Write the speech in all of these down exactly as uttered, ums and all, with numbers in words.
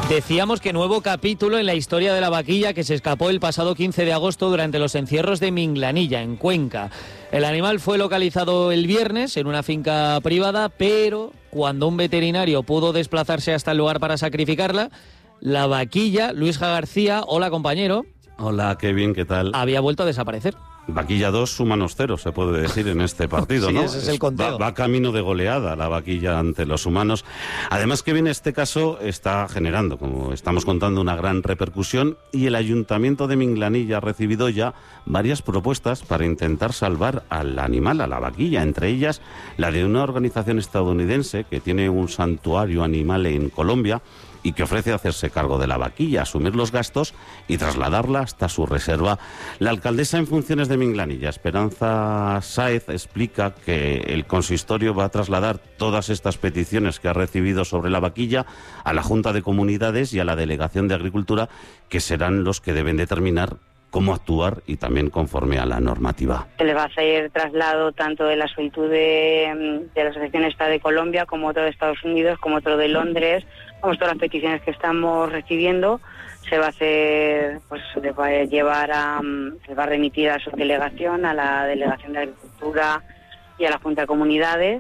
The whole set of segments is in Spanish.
Decíamos que nuevo capítulo en la historia de la vaquilla que se escapó el pasado quince de agosto durante los encierros de Minglanilla, en Cuenca. El animal fue localizado el viernes en una finca privada, pero cuando un veterinario pudo desplazarse hasta el lugar para sacrificarla, la vaquilla, Luisja García, hola compañero. Hola, qué bien, ¿qué tal? Había vuelto a desaparecer. Vaquilla dos, humanos cero, se puede decir en este partido, sí, ¿no? Ese es el conteo. Va, va camino de goleada la vaquilla ante los humanos. Además, que bien, este caso está generando, como estamos contando, una gran repercusión, y el Ayuntamiento de Minglanilla ha recibido ya varias propuestas para intentar salvar al animal, a la vaquilla, entre ellas la de una organización estadounidense que tiene un santuario animal en Colombia y que ofrece hacerse cargo de la vaquilla, asumir los gastos y trasladarla hasta su reserva. La alcaldesa en funciones de Minglanilla, Esperanza Sáez, explica que el consistorio va a trasladar todas estas peticiones que ha recibido sobre la vaquilla a la Junta de Comunidades y a la Delegación de Agricultura, que serán los que deben determinar cómo actuar y también conforme a la normativa. Se le va a hacer traslado tanto de la solicitud de, de la Asociación Esta de Colombia, como otro de Estados Unidos, como otro de Londres, como todas las peticiones que estamos recibiendo. Se va a hacer, pues se va a llevar a, se va a remitir a su delegación, a la Delegación de Agricultura y a la Junta de Comunidades,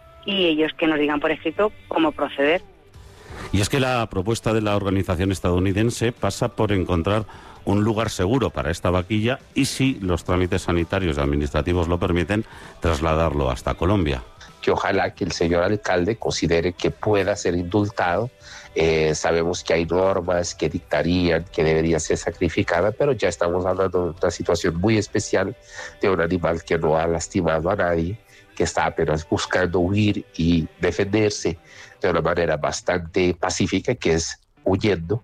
y ellos que nos digan por escrito cómo proceder. Y es que la propuesta de la organización estadounidense pasa por encontrar un lugar seguro para esta vaquilla y, si los trámites sanitarios y administrativos lo permiten, trasladarlo hasta Colombia. Que ojalá que el señor alcalde considere que pueda ser indultado. Eh, sabemos que hay normas que dictarían que debería ser sacrificada, pero ya estamos hablando de una situación muy especial, de un animal que no ha lastimado a nadie, que está apenas buscando huir y defenderse de una manera bastante pacífica, que es huyendo,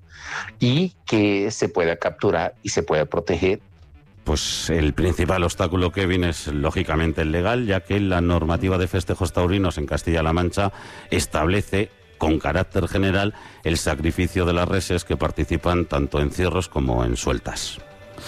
y que se pueda capturar y se pueda proteger. Pues el principal obstáculo, Kevin, es lógicamente el legal, ya que la normativa de festejos taurinos en Castilla-La Mancha establece con carácter general el sacrificio de las reses que participan tanto en cierros como en sueltas.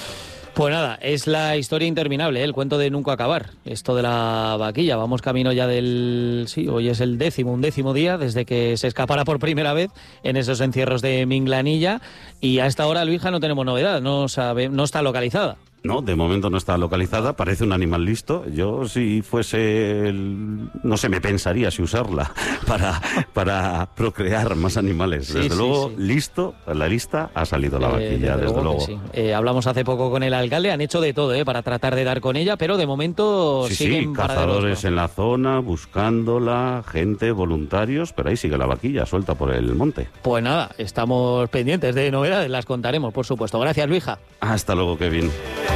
Pues nada, es la historia interminable, ¿eh? El cuento de nunca acabar, esto de la vaquilla. Vamos camino ya del... Sí, hoy es el décimo, un décimo día desde que se escapara por primera vez en esos encierros de Minglanilla, y a esta hora, Luisja, no tenemos novedad, no sabe, no está localizada. No, de momento no está localizada, parece un animal listo. Yo, si fuese, el, no sé, me pensaría si usarla para, para procrear más animales. Sí, desde sí, luego, sí. listo, a la lista ha salido la vaquilla, eh, desde, desde luego. luego. Sí. Eh, hablamos hace poco con el alcalde, han hecho de todo eh, para tratar de dar con ella, pero de momento Sí, siguen sí, cazadores en la zona, buscándola, gente, voluntarios, pero ahí sigue la vaquilla, suelta por el monte. Pues nada, estamos pendientes de novedades, las contaremos, por supuesto. Gracias, Luisja. Hasta luego, Kevin.